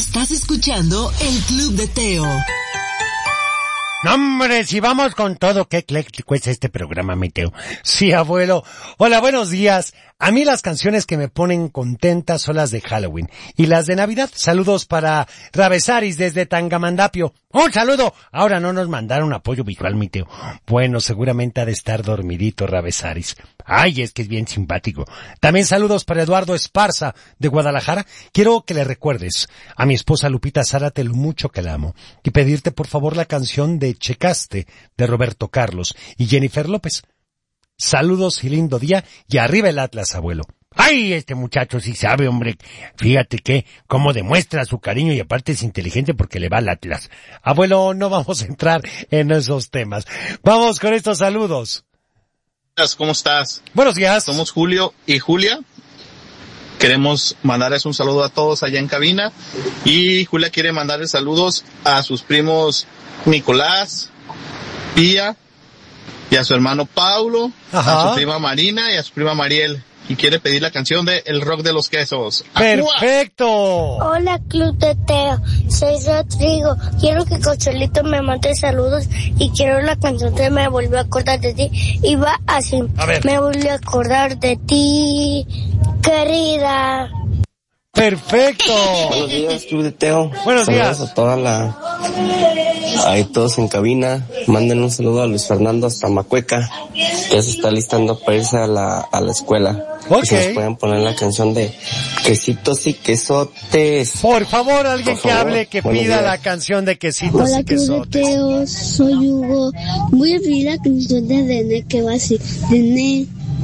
Estás escuchando el Club de Teo. No, hombre, si vamos con todo, qué ecléctico es este programa, mi Teo. Sí, abuelo. Hola, buenos días. A mí las canciones que me ponen contenta son las de Halloween. Y las de Navidad. Saludos para Rabesaris desde Tangamandapio. ¡Un saludo! Ahora no nos mandaron apoyo visual, mi Teo. Bueno, seguramente ha de estar dormidito Rabesaris. Ay, es que es bien simpático. También saludos para Eduardo Esparza de Guadalajara. Quiero que le recuerdes a mi esposa Lupita Zárate lo mucho que la amo. Y pedirte por favor la canción de Checaste de Roberto Carlos y Jennifer López. Saludos y lindo día, y arriba el Atlas, abuelo. ¡Ay, este muchacho sí sabe, hombre! Fíjate que cómo demuestra su cariño y aparte es inteligente porque le va al Atlas. Abuelo, no vamos a entrar en esos temas. Vamos con estos saludos. ¿Cómo estás? Buenos días. Somos Julio y Julia. Queremos mandarles un saludo a todos allá en cabina. Y Julia quiere mandarles saludos a sus primos Nicolás, Pía, y a su hermano Paulo, a su prima Marina y a su prima Mariel. Y quiere pedir la canción de El Rock de los Quesos. ¡Perfecto! Hola, Club de Teo. Soy Rodrigo. Quiero que Cocholito me mande saludos y quiero la canción de Me volvió a acordar de ti. Y va así. Me volvió a acordar de ti, querida. ¡Perfecto! Buenos días, Club de Teo. Buenos días. Saludos a toda ahí todos en cabina. Manden un saludo a Luis Fernando hasta Macueca. Ya se está listando para irse a la escuela. Okay. Y si nos pueden poner la canción de Quesitos y Quesotes. Por favor, alguien que hable, que pida la canción de Quesitos y Quesotes. Hola, Club de Teo. Soy Hugo. Voy a pedir la canción de René, que va así. René.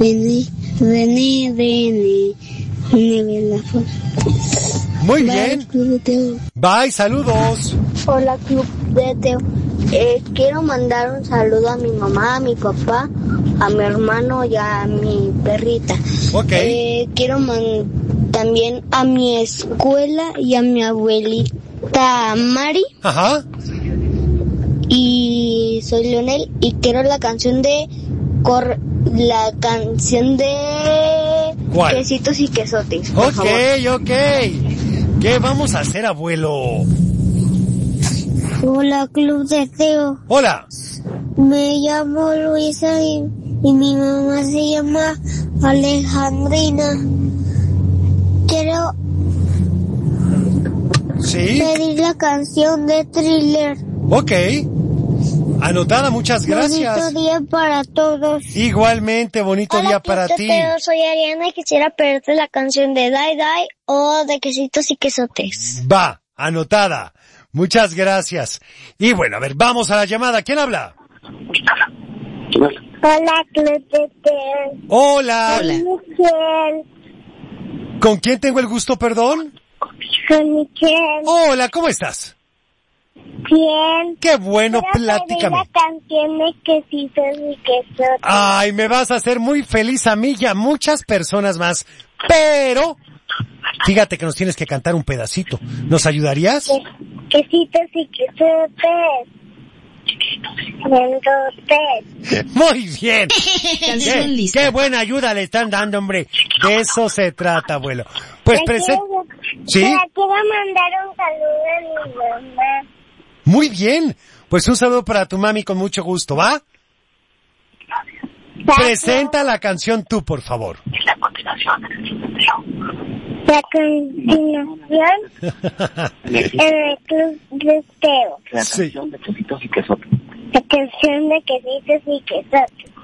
Muy bien. Bye, saludos. Hola, Club de Teo. Quiero mandar un saludo a mi mamá, a mi papá, a mi hermano y a mi perrita. Okay. Quiero también a mi escuela y a mi abuelita Mari. Ajá. Y soy Leonel y quiero la canción de ¿Cuál? Quesitos y Quesotes. Ok. ¿Qué vamos a hacer, abuelo? Hola, Club de Teo. Hola. Me llamo Luisa y mi mamá se llama Alejandrina. Quiero pedir la canción de Thriller. Ok. Anotada, muchas gracias. Bonito día para todos. Igualmente, bonito día para ti. Teo, soy Ariana y quisiera pedirte la canción de Die Die o de Quesitos y Quesotes. Va, anotada. Muchas gracias. Y bueno, a ver, vamos a la llamada. ¿Quién habla? Hola, Club de Teo. Hola. Michelle. ¿Con quién tengo el gusto, perdón? Con Michelle. Hola, ¿cómo estás? Bien. Qué bueno, platícame. La canción de Quesitos y Quesotes. Ay, me vas a hacer muy feliz a mí y a muchas personas más. Pero, fíjate que nos tienes que cantar un pedacito. ¿Nos ayudarías? Quesitos y Quesotes. Muy bien. Lista. Qué buena ayuda le están dando, hombre. De eso se trata, abuelo. Pues ¿Sí? Quiero mandar un saludo a mi mamá. Muy bien. Pues un saludo para tu mami con mucho gusto, ¿va? Presenta la canción tú, por favor. La continuación en el Club de Teo. La canción de Quesitos y Quesotes. La canción de Quesitos y Quesotes.